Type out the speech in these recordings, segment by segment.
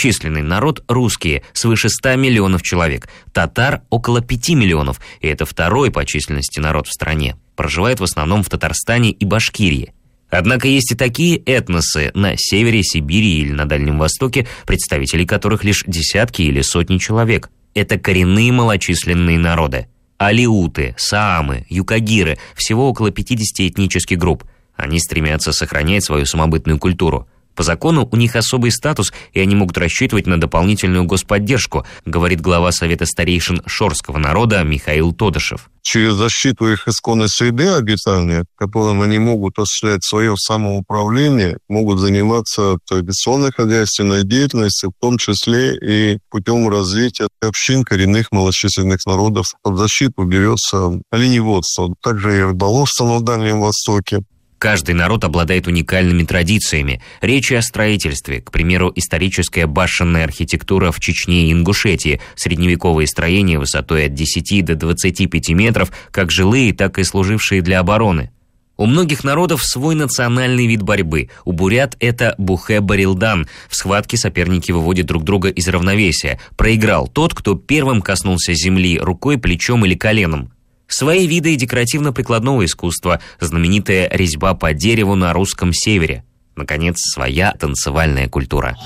Малочисленный народ – русские, свыше 100 миллионов человек. Татар – около 5 миллионов, и это второй по численности народ в стране. Проживает в основном в Татарстане и Башкирии. Однако есть и такие этносы на севере Сибири или на Дальнем Востоке, представителей которых лишь десятки или сотни человек. Это коренные малочисленные народы. Алеуты, саамы, юкагиры – всего около 50 этнических групп. Они стремятся сохранять свою самобытную культуру. По закону у них особый статус, и они могут рассчитывать на дополнительную господдержку, говорит глава Совета старейшин шорского народа Михаил Тодышев. Через защиту их исконной среды обитания, которым они могут осуществлять свое самоуправление, могут заниматься традиционной хозяйственной деятельностью, в том числе и путем развития общин коренных малочисленных народов. Под защиту берется оленеводство, также и рыболовство на Дальнем Востоке. Каждый народ обладает уникальными традициями. Речь о строительстве, к примеру, историческая башенная архитектура в Чечне и Ингушетии, средневековые строения высотой от 10 до 25 метров, как жилые, так и служившие для обороны. У многих народов свой национальный вид борьбы. У бурят это бухэ-барилдан. В схватке соперники выводят друг друга из равновесия. Проиграл тот, кто первым коснулся земли рукой, плечом или коленом. Свои виды декоративно-прикладного искусства, знаменитая резьба по дереву на русском севере. Наконец, своя танцевальная культура.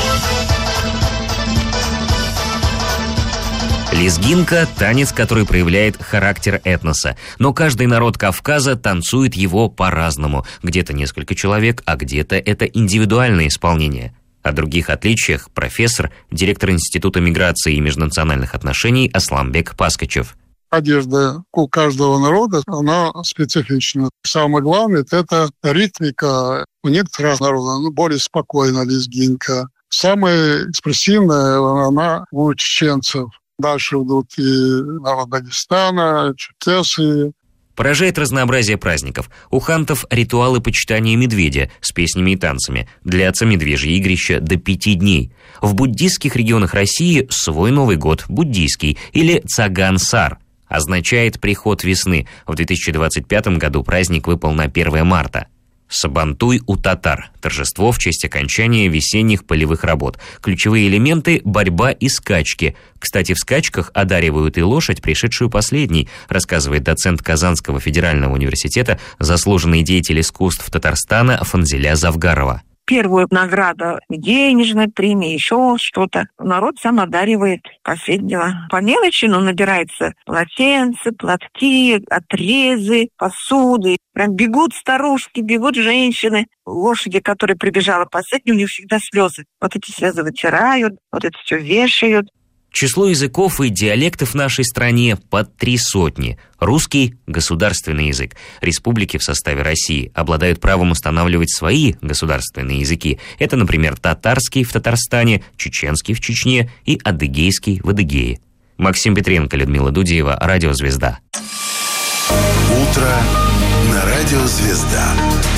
Лезгинка – танец, который проявляет характер этноса. Но каждый народ Кавказа танцует его по-разному. Где-то несколько человек, а где-то это индивидуальное исполнение. О других отличиях профессор, директор Института миграции и межнациональных отношений Асламбек Паскачев. Одежда у каждого народа, она специфична. Самое главное – это ритмика. У некоторых народов более спокойная лезгинка. Самая экспрессивная она у чеченцев. Дальше идут и народ Дагестана, черкесы. Поражает разнообразие праздников. У хантов ритуалы почитания медведя с песнями и танцами. Длятся медвежьи игрища до 5 дней. В буддийских регионах России свой Новый год, буддийский, или Цаган-Сар. Означает приход весны. В 2025 году праздник выпал на 1 марта. Сабантуй у татар. Торжество в честь окончания весенних полевых работ. Ключевые элементы – борьба и скачки. Кстати, в скачках одаривают и лошадь, пришедшую последней, рассказывает доцент Казанского федерального университета, заслуженный деятель искусств Татарстана Фанзиля Завгарова. Первую награду, денежная премия, еще что-то. Народ сам одаривает последнего. По мелочи, набирается полотенца, платки, отрезы, посуды. Прям бегут старушки, бегут женщины. Лошади, которые прибежала последней, у них всегда слезы. Вот эти слезы вытирают, вот это все вешают. Число языков и диалектов в нашей стране под 300. Русский – государственный язык. Республики в составе России обладают правом устанавливать свои государственные языки. Это, например, татарский в Татарстане, чеченский в Чечне и адыгейский в Адыгее. Максим Петренко, Людмила Дудеева, Радио Звезда. Утро на Радио Звезда.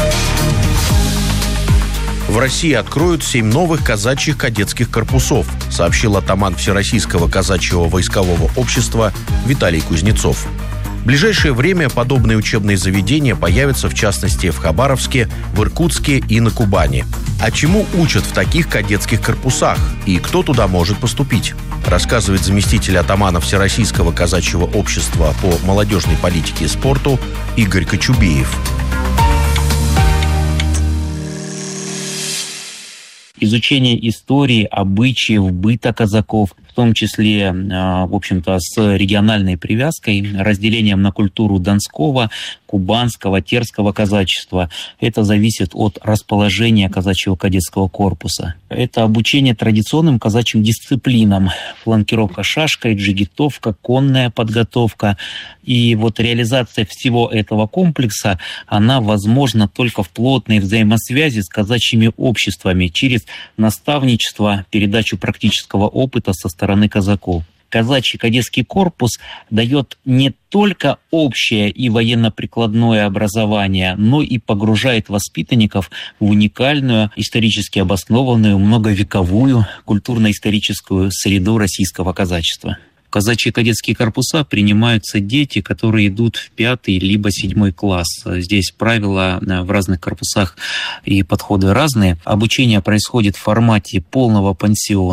В России откроют 7 новых казачьих кадетских корпусов, сообщил атаман Всероссийского казачьего войскового общества Виталий Кузнецов. В ближайшее время подобные учебные заведения появятся, в частности, в Хабаровске, в Иркутске и на Кубани. А чему учат в таких кадетских корпусах и кто туда может поступить, рассказывает заместитель атамана Всероссийского казачьего общества по молодежной политике и спорту Игорь Кочубеев. Изучение истории, обычаев, быта казаков, в том числе, в общем-то, с региональной привязкой, разделением на культуру донского, кубанского, терского казачества. Это зависит от расположения казачьего кадетского корпуса. Это обучение традиционным казачьим дисциплинам. Фланкировка шашкой, джигитовка, конная подготовка. И вот реализация всего этого комплекса, она возможна только в плотной взаимосвязи с казачьими обществами через наставничество, передачу практического опыта со стороны казаков. Казачий кадетский корпус дает не только общее и военно-прикладное образование, но и погружает воспитанников в уникальную, исторически обоснованную, многовековую культурно-историческую среду российского казачества. В казачьи кадетские корпуса принимаются дети, которые идут в 5 либо 7 класс. Здесь правила в разных корпусах и подходы разные. Обучение происходит в формате полного пансиона.